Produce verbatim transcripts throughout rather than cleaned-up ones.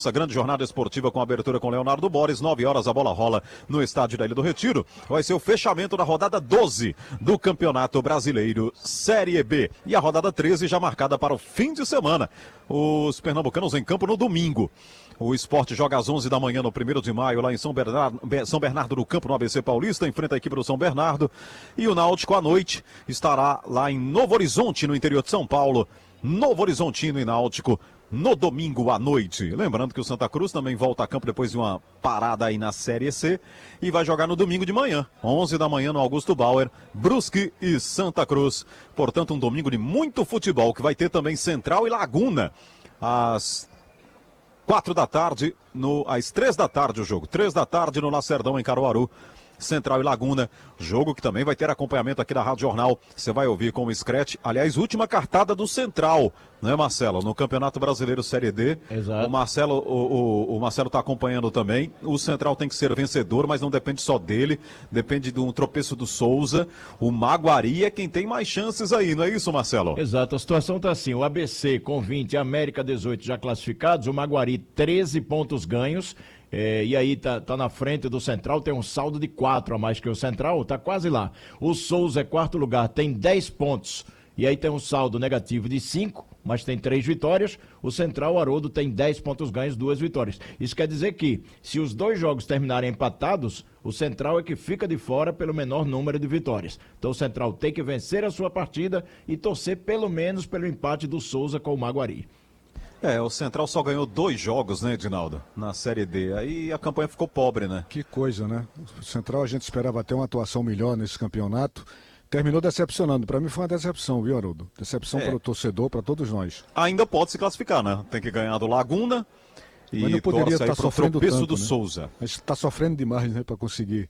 Essa grande jornada esportiva com abertura com Leonardo Boris, nove horas a bola rola no estádio da Ilha do Retiro. Vai ser o fechamento da rodada doze do Campeonato Brasileiro Série B. E a rodada treze já marcada para o fim de semana. Os pernambucanos em campo no domingo. O Sport joga às onze da manhã no primeiro de maio lá em São Bernardo, São Bernardo do Campo, no A B C Paulista, enfrenta a equipe do São Bernardo. E o Náutico à noite estará lá em Novo Horizonte, no interior de São Paulo. Novo Horizontino e Náutico no domingo à noite. Lembrando que o Santa Cruz também volta a campo depois de uma parada aí na Série C e vai jogar no domingo de manhã, onze da manhã no Augusto Bauer, Brusque e Santa Cruz. Portanto, um domingo de muito futebol, que vai ter também Central e Laguna às quatro da tarde, no, às três da tarde o jogo, três da tarde no Lacerdão em Caruaru. Central e Laguna, jogo que também vai ter acompanhamento aqui da Rádio Jornal. Você vai ouvir com o Scratch, aliás, última cartada do Central, né, Marcelo? No Campeonato Brasileiro Série D. Exato. O Marcelo o, o, o Marcelo está acompanhando também. O Central tem que ser vencedor, mas não depende só dele, depende de um tropeço do Souza. O Maguari é quem tem mais chances aí, não é isso, Marcelo? Exato, a situação está assim, o A B C com vinte, América dezoito já classificados, o Maguari treze pontos ganhos. É, e aí tá, tá na frente do Central, tem um saldo de quatro a mais que o Central, tá quase lá. O Souza é quarto lugar, tem dez pontos, e aí tem um saldo negativo de cinco, mas tem três vitórias. O Central, Haroldo, tem dez pontos ganhos, duas vitórias. Isso quer dizer que, se os dois jogos terminarem empatados, o Central é que fica de fora pelo menor número de vitórias. Então o Central tem que vencer a sua partida e torcer pelo menos pelo empate do Souza com o Maguari. É, o Central só ganhou dois jogos, né, Edinaldo? Na Série D. Aí a campanha ficou pobre, né? Que coisa, né? O Central, a gente esperava ter uma atuação melhor nesse campeonato. Terminou decepcionando. Para mim foi uma decepção, viu, Haroldo? Decepção é. Para o torcedor, para todos nós. Ainda pode se classificar, né? Tem que ganhar do Laguna e Mas não poderia torce aí estar pro sofrendo tropeço tanto, do né? Souza. A gente está sofrendo demais, né, para conseguir.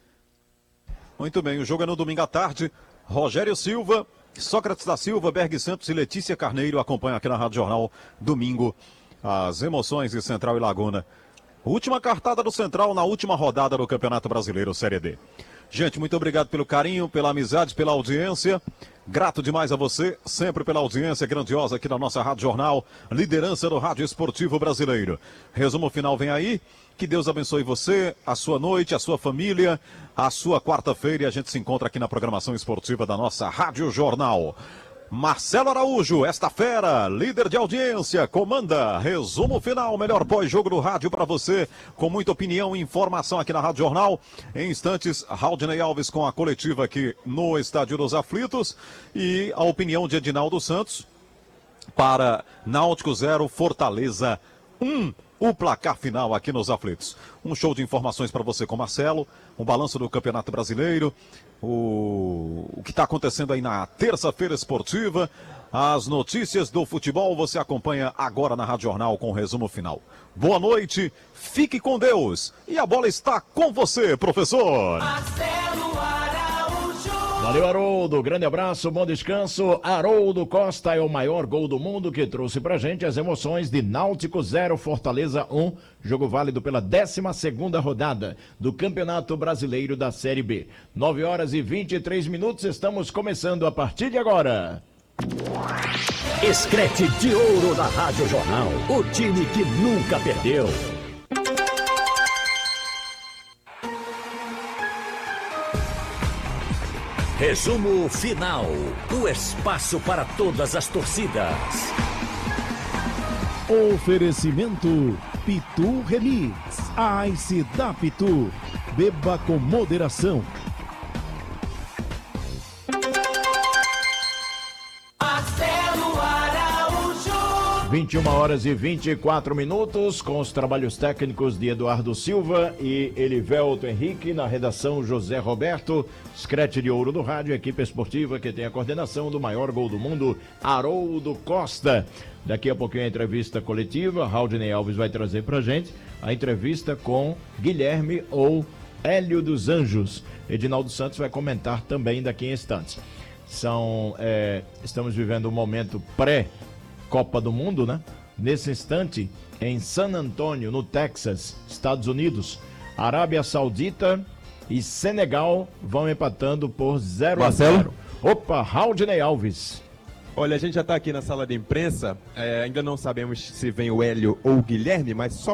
Muito bem, o jogo é no domingo à tarde. Rogério Silva, Sócrates da Silva, Berg Santos e Letícia Carneiro acompanham aqui na Rádio Jornal, domingo, as emoções de Central e Laguna. Última cartada do Central na última rodada do Campeonato Brasileiro Série D. Gente, muito obrigado pelo carinho, pela amizade, pela audiência. Grato demais a você, sempre pela audiência grandiosa aqui da nossa Rádio Jornal, liderança do rádio esportivo brasileiro. Resumo final vem aí. Que Deus abençoe você, a sua noite, a sua família, a sua quarta-feira, e a gente se encontra aqui na programação esportiva da nossa Rádio Jornal. Marcelo Araújo, esta fera, líder de audiência, comanda, resumo final, melhor pós-jogo do rádio para você, com muita opinião e informação aqui na Rádio Jornal. Em instantes, Raudinei Alves com a coletiva aqui no Estádio dos Aflitos e a opinião de Edinaldo Santos para Náutico zero, Fortaleza um. O placar final aqui nos Aflitos. Um show de informações para você com Marcelo, um balanço do Campeonato Brasileiro, o, o que está acontecendo aí na terça-feira esportiva, as notícias do futebol você acompanha agora na Rádio Jornal com o resumo final. Boa noite, fique com Deus e a bola está com você, professor. Marcelo Araújo. Valeu, Haroldo, grande abraço, bom descanso. Haroldo Costa é o maior gol do mundo que trouxe pra gente as emoções de Náutico zero, Fortaleza um, jogo válido pela décima segunda rodada do Campeonato Brasileiro da Série B. nove horas e vinte e três minutos, estamos começando a partir de agora. Escrete de ouro da Rádio Jornal, o time que nunca perdeu. Resumo final, o espaço para todas as torcidas. Oferecimento Pitu Remix, a Ice da Pitu, beba com moderação. Marcelo Araújo. vinte e uma horas e vinte e quatro minutos, com os trabalhos técnicos de Eduardo Silva e Elivelto Henrique, na redação José Roberto, Screte de ouro do rádio, equipe esportiva que tem a coordenação do maior gol do mundo, Haroldo Costa. Daqui a pouquinho a entrevista coletiva, Raudinei Alves vai trazer pra gente a entrevista com Guilherme ou Hélio dos Anjos. Edinaldo Santos vai comentar também daqui em instantes. São, é, estamos vivendo um momento pré-Copa do Mundo, né? Nesse instante, em San Antônio, no Texas, Estados Unidos, Arábia Saudita e Senegal vão empatando por zero a zero. Opa, Raudinei Alves. Olha, a gente já está aqui na sala de imprensa, é, ainda não sabemos se vem o Hélio ou o Guilherme, mas só